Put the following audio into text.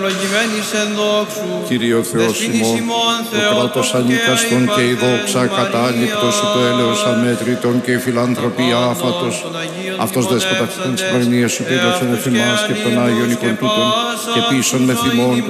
Κύριε ο Θεός ημών, το κράτος ανίκαστον και η δόξα κατάληπτος, το έλεος αμέτρητον και η φιλανθρωπία άφατος. Αυτός δέσποτα της προημίας σου πήδαξον εφημάς και των Άγιων οικών τούτων και πίσων με θυμών